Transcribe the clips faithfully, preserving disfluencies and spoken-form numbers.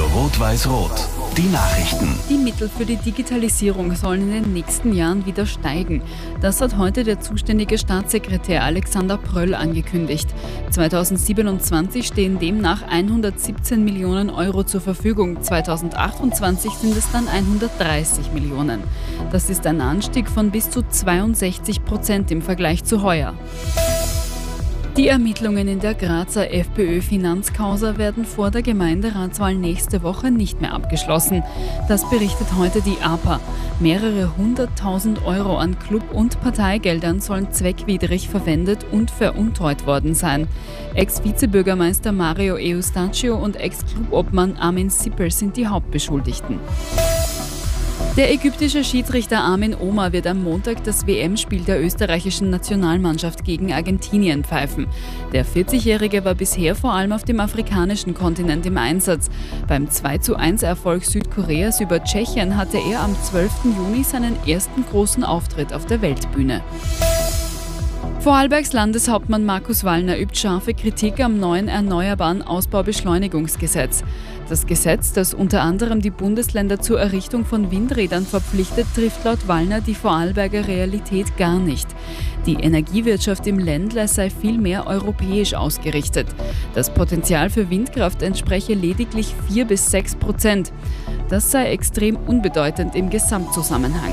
Rot-Weiß-Rot. Die Nachrichten. Die Mittel für die Digitalisierung sollen in den nächsten Jahren wieder steigen. Das hat heute der zuständige Staatssekretär Alexander Pröll angekündigt. zweitausendsiebenundzwanzig stehen demnach hundertsiebzehn Millionen Euro zur Verfügung. zweitausendachtundzwanzig sind es dann hundertdreißig Millionen. Das ist ein Anstieg von bis zu zweiundsechzig Prozent im Vergleich zu heuer. Die Ermittlungen in der Grazer FPÖ-Finanzcausa werden vor der Gemeinderatswahl nächste Woche nicht mehr abgeschlossen. Das berichtet heute die A P A. Mehrere hunderttausend Euro an Club- und Parteigeldern sollen zweckwidrig verwendet und veruntreut worden sein. Ex-Vizebürgermeister Mario Eustachio und Ex-Clubobmann Armin Sippel sind die Hauptbeschuldigten. Der ägyptische Schiedsrichter Amin Omar wird am Montag das W M-Spiel der österreichischen Nationalmannschaft gegen Argentinien pfeifen. Der vierzigjährige war bisher vor allem auf dem afrikanischen Kontinent im Einsatz. Beim zwei zu eins Erfolg Südkoreas über Tschechien hatte er am zwölften Juni seinen ersten großen Auftritt auf der Weltbühne. Vorarlbergs Landeshauptmann Markus Wallner übt scharfe Kritik am neuen Erneuerbaren Ausbaubeschleunigungsgesetz. Das Gesetz, das unter anderem die Bundesländer zur Errichtung von Windrädern verpflichtet, trifft laut Wallner die Vorarlberger Realität gar nicht. Die Energiewirtschaft im Ländler sei viel mehr europäisch ausgerichtet. Das Potenzial für Windkraft entspreche lediglich vier bis sechs Prozent. Das sei extrem unbedeutend im Gesamtzusammenhang.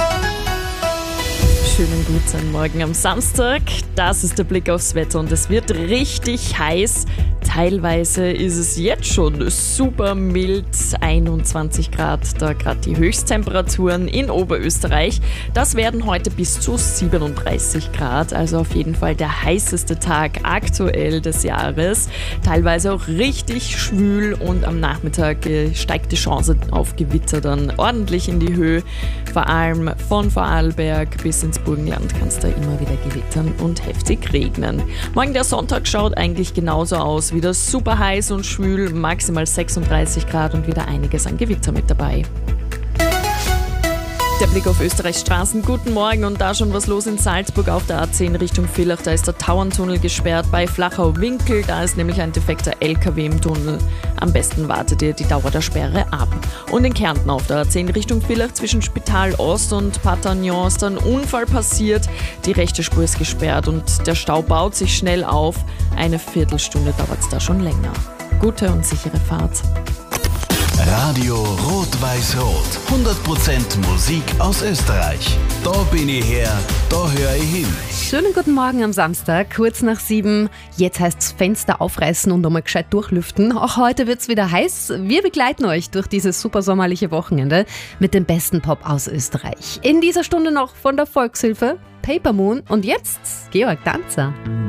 Schönen guten Morgen am Samstag. Das ist der Blick aufs Wetter und es wird richtig heiß. Teilweise ist es jetzt schon super mild, einundzwanzig Grad, da gerade die Höchsttemperaturen in Oberösterreich. Das werden heute bis zu siebenunddreißig Grad, also auf jeden Fall der heißeste Tag aktuell des Jahres. Teilweise auch richtig schwül und am Nachmittag steigt die Chance auf Gewitter dann ordentlich in die Höhe. Vor allem von Vorarlberg bis ins Burgenland kann es da immer wieder gewittern und heftig regnen. Morgen der Sonntag schaut eigentlich genauso aus. Wieder super heiß und schwül, maximal sechsunddreißig Grad und wieder einiges an Gewitter mit dabei. Der Blick auf Österreichs Straßen. Guten Morgen und da schon was los in Salzburg auf der A zehn Richtung Villach. Da ist der Tauerntunnel gesperrt bei Flachau-Winkel. Da ist nämlich ein defekter L K W im Tunnel. Am besten wartet ihr die Dauer der Sperre ab. Und in Kärnten auf der A zehn Richtung Villach zwischen Spital Ost und Patagnon ist ein Unfall passiert. Die rechte Spur ist gesperrt und der Stau baut sich schnell auf. Eine Viertelstunde dauert es da schon länger. Gute und sichere Fahrt. Radio Rot-Weiß-Rot. hundert Prozent Musik aus Österreich. Da bin ich her, da höre ich hin. Schönen guten Morgen am Samstag, kurz nach sieben. Jetzt heißt es Fenster aufreißen und nochmal gescheit durchlüften. Auch heute wird es wieder heiß. Wir begleiten euch durch dieses super sommerliche Wochenende mit dem besten Pop aus Österreich. In dieser Stunde noch von der Volkshilfe, Paper Moon und jetzt Georg Danzer.